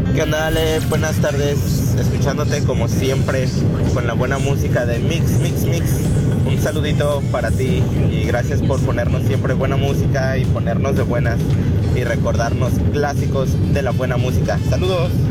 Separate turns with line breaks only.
¿Qué onda, Ale? Buenas tardes, escuchándote como siempre con la buena música de Mix. Un saludito para ti y gracias por ponernos siempre buena música y ponernos de buenas y recordarnos clásicos de la buena música. Saludos.